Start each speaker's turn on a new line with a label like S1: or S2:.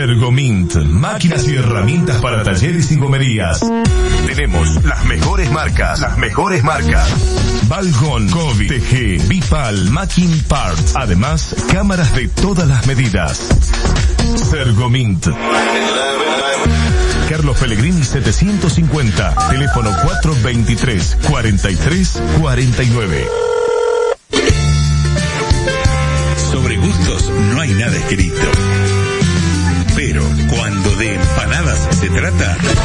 S1: Sergomint, máquinas y herramientas para talleres y gomerías. Tenemos las mejores marcas. Balgon, Covid, TG, Bipal, Macking Parts. Además, cámaras de todas las medidas. Sergomint. Carlos Pellegrini 750, teléfono 423-4349.
S2: Sobre gustos no hay nada escrito. Pero cuando de empanadas se trata,